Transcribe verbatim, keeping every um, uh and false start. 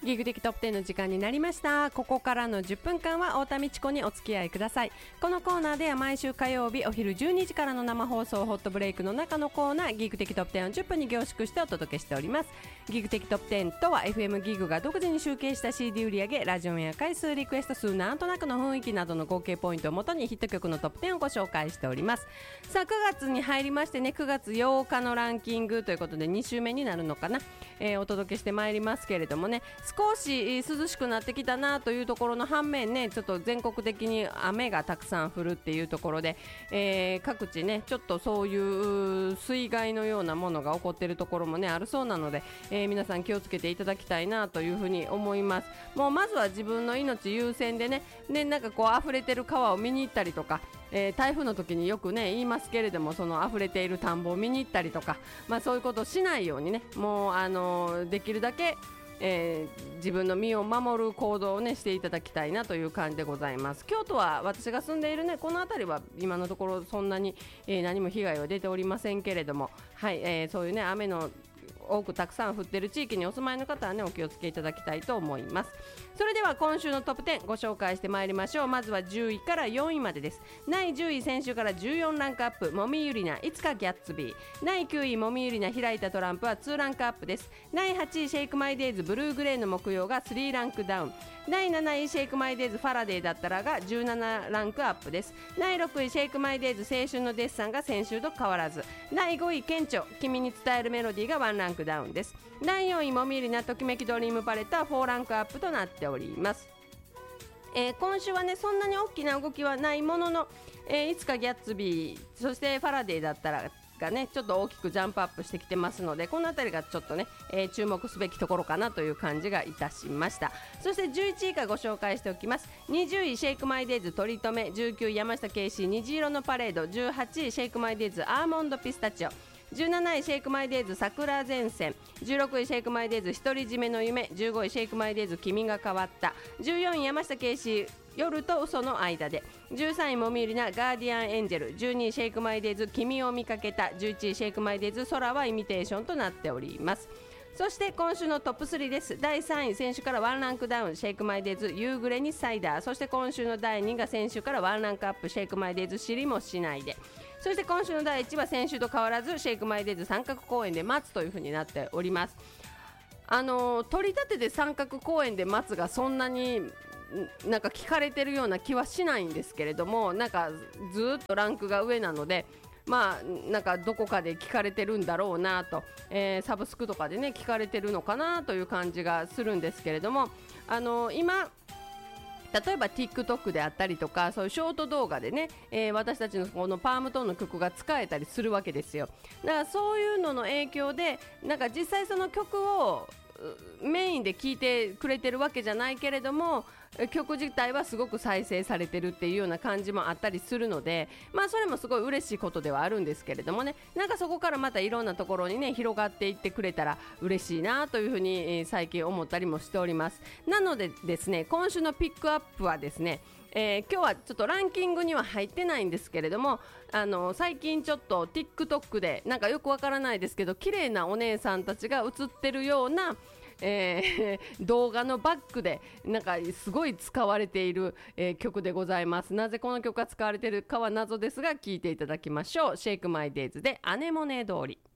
ギグ的トップテンの時間になりました。ここからのじゅっぷんかんは太田美智子にお付き合いください。このコーナーでは毎週火曜日お昼じゅうにじからの生放送ホットブレイクの中のコーナー、ギグ的トップテンをじゅっぷんに凝縮してお届けしております。ギグ的トップテンとは エフエム ギグが独自に集計した シーディー 売上、ラジオや回数、リクエスト数、なんとなくの雰囲気などの合計ポイントをもとにヒット曲のトップテンをご紹介しております。さあくがつに入りましてね、くがつようかのランキングということでに週目になるのかな、えー、お届けしてまいりますけれどもね、少し涼しくなってきたなというところの反面ね、ちょっと全国的に雨がたくさん降るっていうところで、えー、各地ねちょっとそういう水害のようなものが起こっているところもねあるそうなので、えー、皆さん気をつけていただきたいなというふうに思います。もうまずは自分の命優先でね、でなんかこう溢れてる川を見に行ったりとか、えー、台風の時によくね言いますけれども、その溢れている田んぼを見に行ったりとか、まあ、そういうことをしないようにね、もうあのー、できるだけえー、自分の身を守る行動を、ね、していただきたいなという感じでございます。京都は私が住んでいる、ね、この辺りは今のところそんなに、えー、何も被害は出ておりませんけれども、はいえー、そういう、ね、雨の多くたくさん降っている地域にお住まいの方は、ね、お気をつけいただきたいと思います。それでは今週のトップテンご紹介してまいりましょう。まずはじゅういからよんいまでです。だいじゅうい、先週からじゅうよんランクアップ、もみゆりないつかギャッツビー。だいきゅうい、もみゆりな開いたトランプはにランクアップです。だいはちい、シェイクマイデイズブルーグレーの木曜がさんランクダウン。だいなない、シェイクマイデイズファラデーだったらがじゅうななランクアップです。だいろくい、シェイクマイデイズ青春のデッサンが先週と変わらず。だいごい、顕著君に伝えるメロディーがいちランクダウンです。だいよんい、もみゆりなときめきドリームパレットはよんランクアップとなっております。えー、今週はねそんなに大きな動きはないものの、えー、いつかギャッツビー、そしてファラデーだったらがねちょっと大きくジャンプアップしてきてますので、このあたりがちょっとね、えー、注目すべきところかなという感じがいたしました。そしてじゅういちいからご紹介しておきます。にじゅうい、シェイクマイデイズ取り留め。じゅうきゅうい、山下圭史虹色のパレード。じゅうはちい、シェイクマイデイズアーモンドピスタチオ。じゅうなない、シェイクマイデイズ桜前線。じゅうろくい、シェイクマイデイズ独り占めの夢。じゅうごい、シェイクマイデイズ君が変わった。じゅうよんい、山下圭史夜と嘘の間で。じゅうさんい、もみゆりなガーディアンエンジェル。じゅうにい、シェイクマイデイズ君を見かけた。じゅういちい、シェイクマイデイズ空はイミテーションとなっております。そして今週のトップスリーです。だいさんい、先週からワンランクダウン、シェイクマイデイズ夕暮れにサイダー。そして今週のだいにいが先週からワンランクアップ、シェイクマイデイズ知りもしないで。そして今週のだいいちいは先週と変わらず、シェイクマイデイズ三角公園で待つという風になっております。あのー、取り立てで三角公園で待つがそんなになんか聞かれてるような気はしないんですけれども、なんかずっとランクが上なので、まあなんかどこかで聞かれてるんだろうなと、えー、サブスクとかでね聞かれてるのかなという感じがするんですけれども、あのー、今例えば TikTok であったりとか、そういうショート動画でね、えー、私たちのこのパームトーンの曲が使えたりするわけですよ。だからそういうのの影響で、なんか実際その曲をメインで聴いてくれてるわけじゃないけれども、曲自体はすごく再生されてるっていうような感じもあったりするので、まあそれもすごい嬉しいことではあるんですけれどもね、なんかそこからまたいろんなところにね広がっていってくれたら嬉しいなというふうに、えー、最近思ったりもしております。なのでですね、今週のピックアップはですね、えー、今日はちょっとランキングには入ってないんですけれども、あの最近ちょっと TikTok でなんかよくわからないですけど綺麗なお姉さんたちが映ってるようなえー、動画のバックでなんかすごい使われている、えー、曲でございます。なぜこの曲が使われているかは謎ですが、聴いていただきましょう。シェイクマイデイズでアネモネ通り。